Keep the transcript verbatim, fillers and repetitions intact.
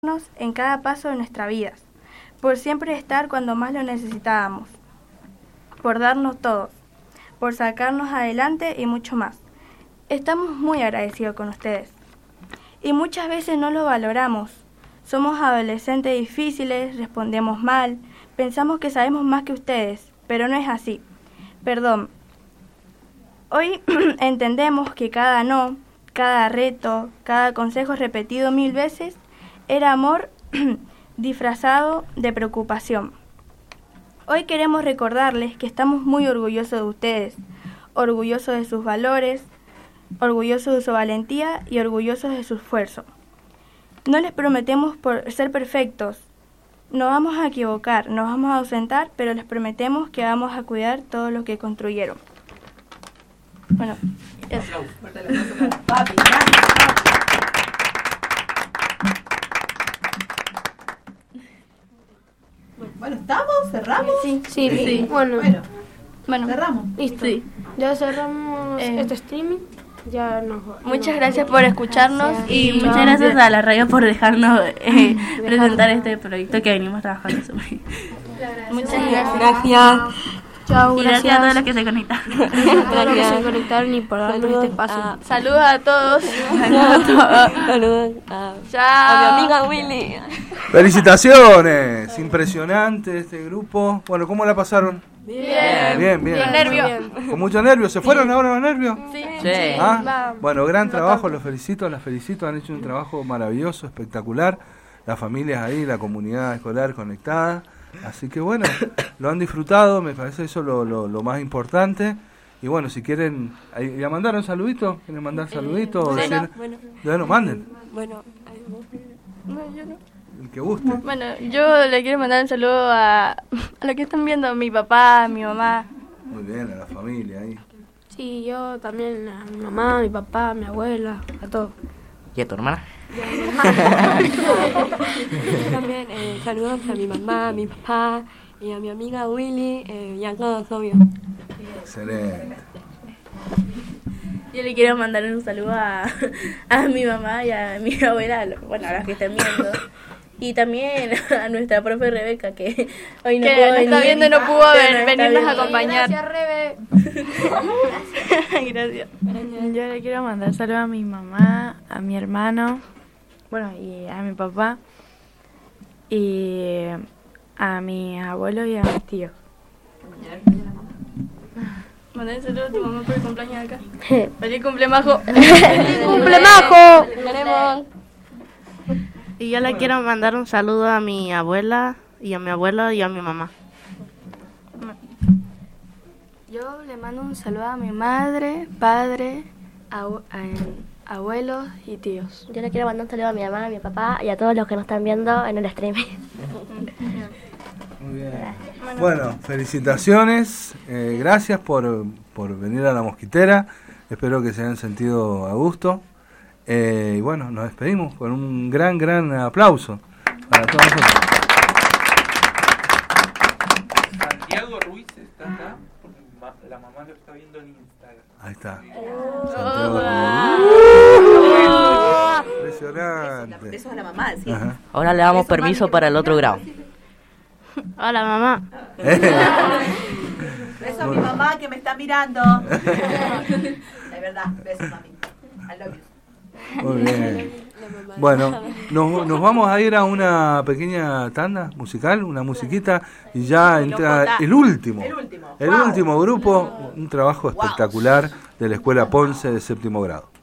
acompañarnos en cada paso de nuestras vidas, por siempre estar cuando más lo necesitábamos, por darnos todo, por sacarnos adelante y mucho más. Estamos muy agradecidos con ustedes. Y muchas veces no lo valoramos. Somos adolescentes difíciles, respondemos mal, pensamos que sabemos más que ustedes, pero no es así. Perdón. Hoy entendemos que cada no, cada reto, cada consejo repetido mil veces era amor disfrazado de preocupación. Hoy queremos recordarles que estamos muy orgullosos de ustedes, orgullosos de sus valores, orgullosos de su valentía y orgullosos de su esfuerzo. No les prometemos por ser perfectos, nos vamos a equivocar, nos vamos a ausentar, pero les prometemos que vamos a cuidar todo lo que construyeron. Bueno, eso. Bueno, ¿estamos? ¿Cerramos? Sí, sí, sí. sí. Bueno, bueno, bueno, cerramos. Listo. Sí. Ya cerramos eh. este streaming. Ya nos, muchas nos, gracias por escucharnos gracias. y muchas no, gracias a la radio por dejarnos eh, presentar este proyecto que venimos trabajando. Muchas gracias. Gracias. Chao, y gracias. gracias a todos los que se conectaron. Gracias a los que se conectaron y por darnos este espacio. A, saludos a todos. Saludos a, Chao. a mi amiga Willy. Felicitaciones, impresionante este grupo. Bueno, ¿cómo la pasaron? Bien, bien, bien. Con nervios. ¿Con mucho nervio? ¿Se fueron sí. ahora los nervios? Sí. sí. ¿Ah? Bueno, gran trabajo, los felicito, las felicito, han hecho un trabajo maravilloso, espectacular. Las familias ahí, la comunidad escolar conectada. Así que bueno, lo han disfrutado, me parece eso lo, lo, lo más importante. Y bueno, si quieren, ¿ya mandaron saluditos? ¿Quieren mandar saluditos? Eh, bueno, decir, bueno. bueno, manden. Bueno, no, yo no. El que guste. Bueno, yo le quiero mandar un saludo a, a los que están viendo, a mi papá, a mi mamá. Muy bien, a la familia ahí. Sí, yo también, a mi mamá, a mi papá, a mi abuela, a todos. ¿Y a tu hermana? También eh, saludos a mi mamá, a mi papá y a mi amiga Willy eh, y a todos, obvio. Excelente. Yo le quiero mandar un saludo a, a mi mamá y a mi abuela, bueno, a las que están viendo. Y también a nuestra profe Rebeca, que hoy no que pudo venir. Está viendo y no pudo ven, venirnos a acompañar. Gracias, Rebe. Gracias. Yo le quiero mandar saludos a mi mamá, a mi hermano, bueno, y a mi papá, y a mis abuelos y a mis tíos. Mandar un saludo a tu mamá por el cumpleaños acá. ¡Feliz cumple, Majo! ¡Feliz cumple, Majo! Queremos. Y yo le quiero mandar un saludo a mi abuela y a mi abuelo y a mi mamá. Yo le mando un saludo a mi madre, padre, abu- a, abuelos y tíos. Yo le quiero mandar un saludo a mi mamá, a mi papá y a todos los que nos están viendo en el streaming. Muy bien. Bueno, felicitaciones, eh, gracias por, por venir a La Mosquitera, espero que se hayan sentido a gusto. Eh, y bueno, nos despedimos con un gran, gran aplauso para todos nosotros. Santiago Ruiz está acá, porque la mamá lo está viendo en Instagram. Ahí está. Oh, Santiago Ruiz. Impresionante. Eso es la mamá, sí. Ajá. Ahora le damos permiso para el otro grado. Hola, mamá. Beso a mi mamá que me está mirando. De verdad, besos, mami. I love you. Muy bien. Bueno, nos, nos vamos a ir a una pequeña tanda musical, una musiquita, y ya entra el último, El último. el Wow. último grupo, un trabajo espectacular de la Escuela Ponce de séptimo grado.